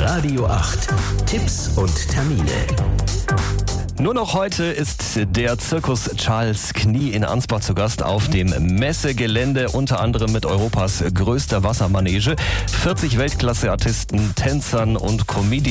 Radio 8. Tipps und Termine. Nur noch heute ist der Zirkus Charles Knie in Ansbach zu Gast auf dem Messegelände, unter anderem mit Europas größter Wassermanege. 40 Weltklasse-Artisten, Tänzern und Comedians